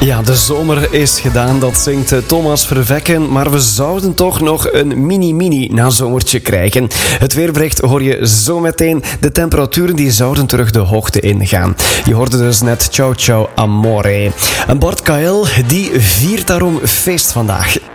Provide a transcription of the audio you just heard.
Ja, de zomer is gedaan, dat zingt Thomas Vervekken, maar we zouden toch nog een mini nazomertje krijgen. Het weerbericht hoor je zo meteen. De temperaturen die zouden terug de hoogte ingaan. Je hoorde dus net Ciao Ciao Amore. En Bart Kael, die viert daarom feest vandaag.